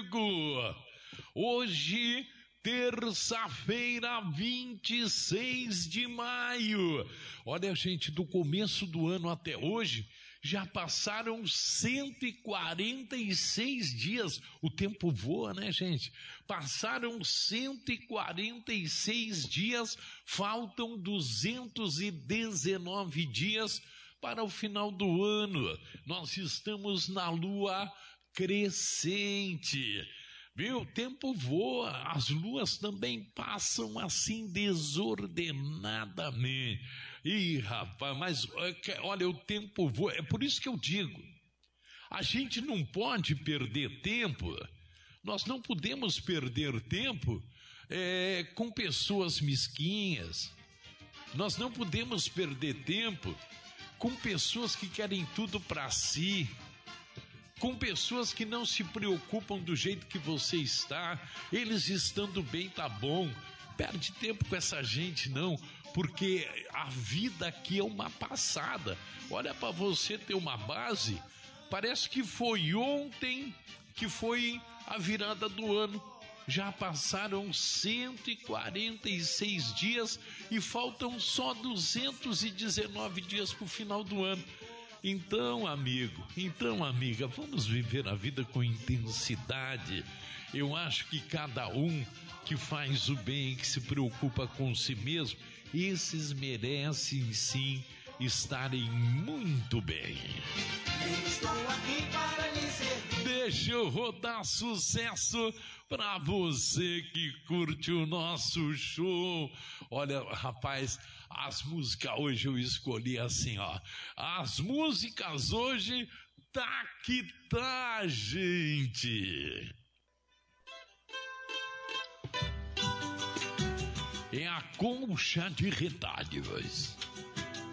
amigo! Hoje, terça-feira, 26 de maio. Olha, gente, do começo do ano até hoje, já passaram 146 dias. O tempo voa, né, gente? Passaram 146 dias, faltam 219 dias para o final do ano. Nós estamos na lua crescente. Viu? O tempo voa, as luas também passam assim desordenadamente. Ih, rapaz, mas olha, o tempo voa. É por isso que eu digo, a gente não pode perder tempo. Nós não podemos perder tempo com pessoas mesquinhas. Nós não podemos perder tempo com pessoas que querem tudo para si, com pessoas que não se preocupam do jeito que você está. Eles estando bem tá bom. Perde tempo com essa gente não, porque a vida aqui é uma passada. Olha, para você ter uma base, parece que foi ontem que foi a virada do ano. Já passaram 146 dias e faltam só 219 dias para o final do ano. Então, amigo, então, amiga, vamos viver a vida com intensidade. Eu acho que cada um que faz o bem, que se preocupa com si mesmo, esses merecem sim estarem muito bem. Estou aqui para lhe servir. Deixa eu rodar sucesso pra você que curte o nosso show. Olha, rapaz, as músicas hoje eu escolhi assim, ó. As músicas hoje tá que tá, gente. É a colcha de retalhos.